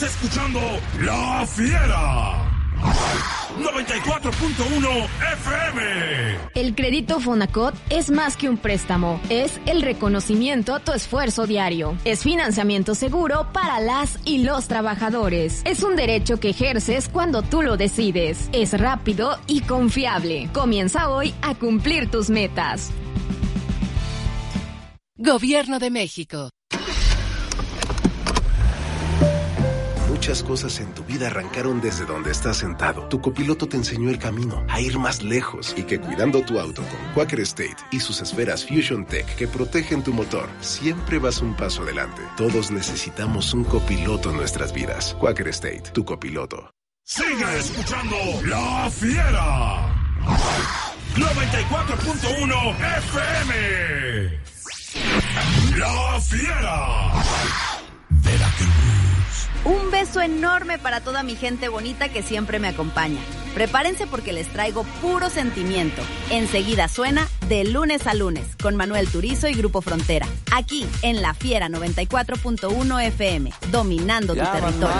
Escuchando La Fiera 94.1 FM. El crédito Fonacot es más que un préstamo, es el reconocimiento a tu esfuerzo diario. Es financiamiento seguro para las y los trabajadores. Es un derecho que ejerces cuando tú lo decides. Es rápido y confiable. Comienza hoy a cumplir tus metas. Gobierno de México. Muchas cosas en tu vida arrancaron desde donde estás sentado. Tu copiloto te enseñó el camino a ir más lejos y que cuidando tu auto con Quaker State y sus esferas Fusion Tech que protegen tu motor, siempre vas un paso adelante. Todos necesitamos un copiloto en nuestras vidas. Quaker State, tu copiloto. Sigue escuchando La Fiera 94.1 FM. La Fiera. Veracruz. Un beso enorme para toda mi gente bonita que siempre me acompaña. Prepárense porque les traigo puro sentimiento. Enseguida suena De Lunes a Lunes con Manuel Turizo y Grupo Frontera. Aquí en La Fiera 94.1 FM, dominando tu territorio.